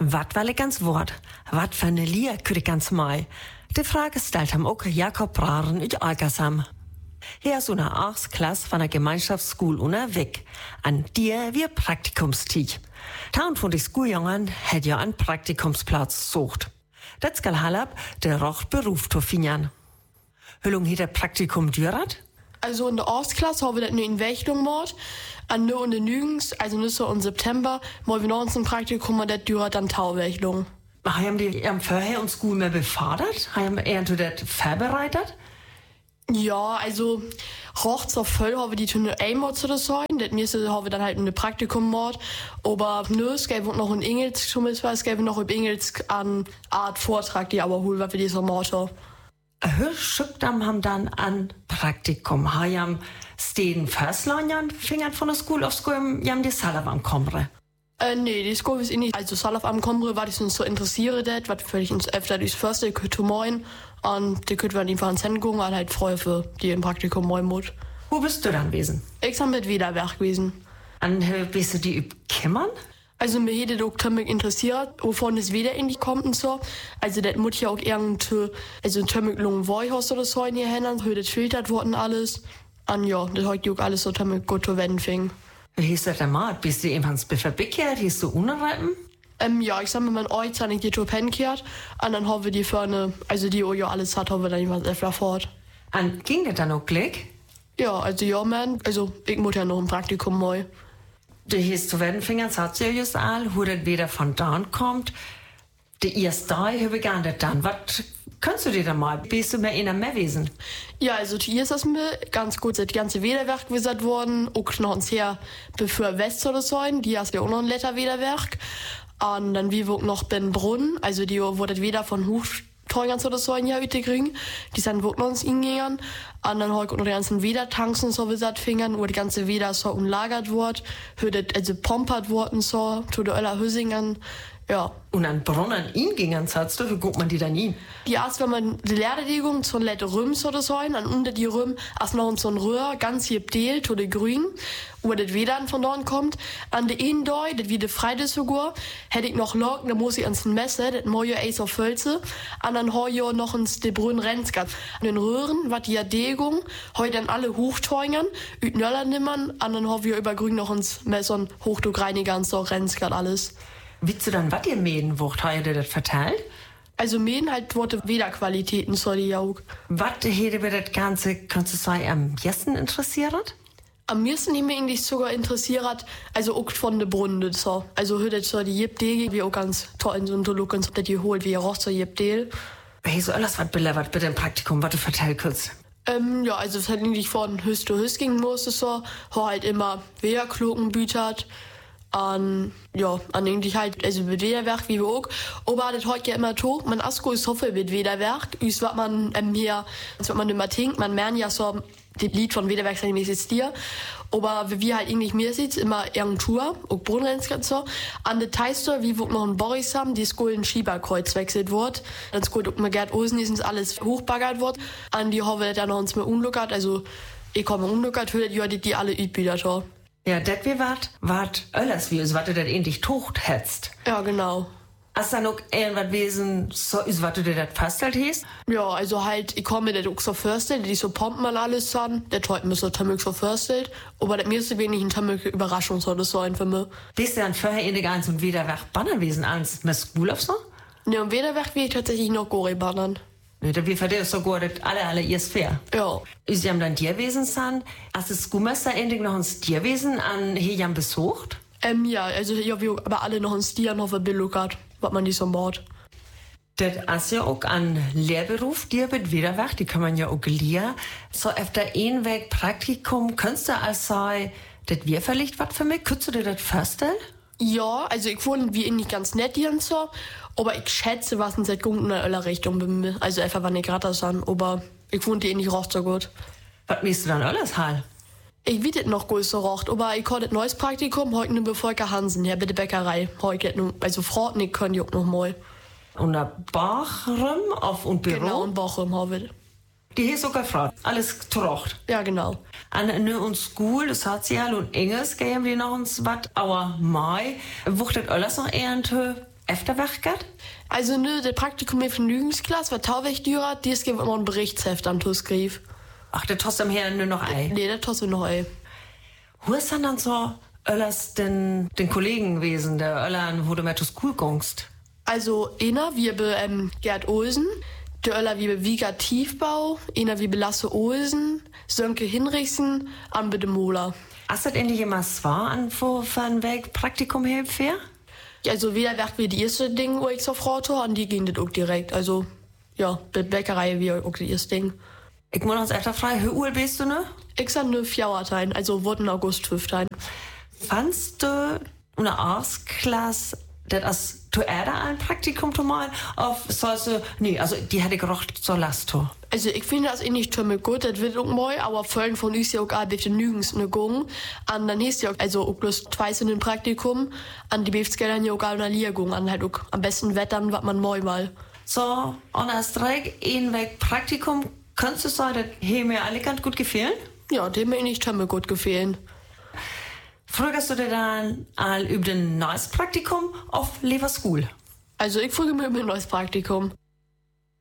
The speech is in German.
Wat wel ik ans Wort? Wat für eine Lier kürt ich ans Mai? Die Frage stellt ham auch Jakob Braren uit Alkersam. Hier ist eine 8. Klasse von der Gemeinschaftsschule unterwegs. An dir wir Praktikumstieg. Taun von die Schuljungen hat ja einen Praktikumsplatz gesucht. Das skal halb der Roch Beruf zu finden. Wie lange hat der Praktikum gedauert? Also in der Ostklasse haben wir das nur in Wächtung gemacht. Und nur in den Nügens, also nicht so im September, mal wir noch ein Praktikum und das dauert dann Tauwächtung. Haben die vorher uns gut mehr befördert? Haben die das vorbereitet? Ja, also roch zur Voll haben wir die Tune einmal zu das sein. Das nächste haben wir dann halt ein Praktikum gemacht. Aber nö, es gäbe noch in Engelsk, schon mal es gäbe noch in Engelsk eine Art Vortrag, die aber holen, was wir dieser Motto. Schüppdam haben dann ein Praktikum. Haben Steden Förslanjan fingern von der Schule auf Schule, jam die Salaf am Komre. Nee, die Schule ist nicht. Also Salaf am Komre, was uns so interessiert, was völlig uns öfter durchs Förste könnte moin. Und die könnte man einfach ins Hände gehen und halt freuen für die im Praktikum moin muss. Wo bist du dann gewesen? Ich bin mit Wiederwerk gewesen. Und bist du die übkimmern? Also mir hätte doch ziemlich interessiert, wovon es wieder in die kommt und so. Also das muss ja auch irgendwie, also ein ziemlich langen Wollhaus oder so in die Hände, wie das filtert worden alles. Und ja, das hat auch alles so ziemlich gut zu werden fing. Wie hieß das denn mal? Bist du irgendwann verbickert? Hieß du unreipen? Ja, ich sag mal, mein Oid hat nicht die Topen gehört. Und dann haben wir die vorne, also die ja alles hat, haben wir dann jemand öfter fort. Und ging das dann auch Glück? Ja, also ja, man, also ich muss ja noch ein Praktikum mal. Du hieß zu werden Fingern, hat sie ja just all, wo das wieder von da kommt. Die erste Tag habe ich gar nicht dann. Was kannst du dir da mal? Bist du mehr in der Mehrwesen? Ja, also hier ist das mir ganz gut, das ganze Wederwerk gesagt worden. Auch noch uns her, bevor West oder so, die hast ja auch noch ein Letterwederwerk. Und dann wie wir noch Benbrunn, also die wurde wieder von Hochteuern oder so ein Jahr kriegen. Die sind wirklich noch uns hingegangen. Und dann halt noch die ganzen Wedertanks und so wie gesagt fingern, wo die ganze Weder so umlagert wird, also pompert worden so, zu der Öller Hüsingern. Ja. Und an Brunnen ihn gingen, sagst du, wie guckt man die dann hin? Die erst, wenn man die Leerlegung zu den Leute Rüms oder so, und unter die Rüm erst noch so ein Röhr, ganz hier Deal, zu den Grün, wo das Wedern von dort kommt. An der Indoi, das wie die Freidesfigur, hätte ich noch Locken, da muss ich ans Messer, das moje Eis auf Völze, und dann hoi jo noch ins de Brünn Renzgat. An den Röhren, wat die Degung, hoi dann alle Hochteuern, üt Nöller nimmern, und dann hoi wir über Grün noch ins Messer und Hochdruckreiniger und so Renzgat alles. Willst du dann, was ihr mähen wucht, hat ihr das verteilt? Also mähen halt wurde Wederqualitäten, so die auch. Was hätte mir das Ganze, kannst du sagen, am besten interessiert? Am meisten hat mich eigentlich sogar interessiert, also auch von der Brunnen, so. Also hört jetzt so die Jebdel, wie auch ganz toll in so einem Look und so, die holt, wie ihr roch so Jebdel. Hey, so alles was belevert, bitte im Praktikum, was du verteilt kannst. Ja, also es hat eigentlich von Hüst zu Hüst gingen musste, so, halt immer Wehrkloken bütert. Ja, an eigentlich halt, also mit Wederwerk, wie wir auch. Aber das heute ja immer tot. Man Asko ist so viel mit Wederwerk. Ist, was man hier, was man immer denkt, man merkt ja so, das Lied von Wederwerk sein mäßig dir. Aber wie wir halt eigentlich mehr sieht, immer irgendein Tour, auch Brunnenrenz und so. An der Teister, wie wir noch einen Boris haben, die Skol ein Schieberkreuz wechselt wird. Dann Skol auch mal Gerd Osen, ist alles hochbaggert wird. An die haben wir dann noch uns mehr unluckert, also, ich komme unluckert, hört ja die alle übbieder da. Ja, das wie wat öllers wie is, wat du das ähnlich tucht hättest. Ja, genau. Hast dann auch irgendwas wesen, so is, wat du dir das fastelt hieß? Ja, also halt, ich komme mir das auch so vorstellen, die so pompt mal alles an, der heute mir so ziemlich so vorstellt, aber das mir ist wenig ein ziemlich Überraschung soll das sein für mich. Bist du dann vorher in der ganzen Wederwerk Bannerwesen ans, mit School auf so? Ne, im Wederwerk will ich tatsächlich noch Gori bannern. Ne, da wie für dich so gut, das alle erst fair. Ja. Sie haben dann Tierwesen san, als das Schoolmeister endlich noch ins Tierwesen an hier jam besucht? Ja, also ja, wir aber alle noch ins Tier noch verbilligert, was man nicht so macht. Das ist ja auch ein Lehrberuf, die wird Wederwerk, die kann man ja auch lehren. So öfter ein Weg Praktikum, könntest du als sei, das wäre vielleicht was für mich? Könntest du dir das vorstellen? Ja, also ich wohne wie nicht ganz nett hier und so, aber ich schätze, was in seit in der Öller Richtung bin. Also einfach, wenn ich gerade san, aber ich wohne die nicht roch so gut. Was willst du dann alles hal? Ich weiß noch gut so rocht, aber ich hatte ein neues Praktikum, heute nur bei Volker Hansen, ja, bei der Bäckerei. Heute, also Frauen, ich kann auch noch mal. Und der Bachrum auf und Büro? Genau, in Bochum haben wir. Die hier sogar Frau, alles trocht. Ja, genau. An uns School, das Sozial und Englisch gehen wir noch uns wat, aber Mai, wuchtet alles noch eher Efterwerkert? Also ne, der Praktikum mit Vergnügungsklasse war tauweg dürer, dies gibt immer ein Berichtsheft an Tuskrief. Ach, der tost am Herrn nur noch ei. Nee, der tost noch ei. Wo ist dann so Öllers den Kollegen gewesen, der Öllern, wo du mehr zur School gingst? Also, einer wie bei Gerd Olsen, der Öller wie bei Wieger Tiefbau, einer wie bei Lasse Olsen, Sönke Hinrichsen, an bei dem Mola. Hast du das endlich immer zwar an wo von Weg Praktikum hilft für? Also, weder Werk wie die erste Ding, wo ich so fragte, an die ging das auch direkt. Also, ja, bei Bäckerei wie auch das erste Ding. Ich muss uns öfter fragen, wie alt bist du, ne? Ich sag ne 4 also wurde in August 15. Fandst du eine Arztklasse, das als du ein Praktikum zu machen? Auf solche, nee, also die hätte gerocht zur Last. Also ich finde das nicht ziemlich gut, das wird auch mal, aber vorhin von uns ja auch arbeitet nirgends ne Gang. Und dann hieß ja auch, also auch bloß 2 in den Praktikum, an die Beftsgelder ja auch eine Lehrgang, an halt auch am besten wettern, was man mal. So, und als direkt ein Weg Praktikum, kannst du sagen, das hätte mir alle ganz gut gefallen? Ja, dem mir nicht ziemlich gut gefallen. Fragst du dir dann all über den neues Praktikum auf Lever School? Also ich frage mir über ein neues Praktikum.